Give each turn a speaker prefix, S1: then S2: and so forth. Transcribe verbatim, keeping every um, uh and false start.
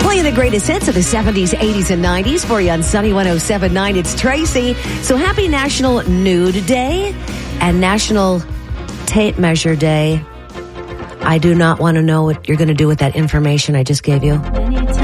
S1: Playing the greatest hits of the seventies, eighties, and nineties for you on Sunny one oh seven point nine. It's Tracy. So happy National Nude Day and National Tape Measure Day. I do not want to know what you're going to do with that information I just gave you.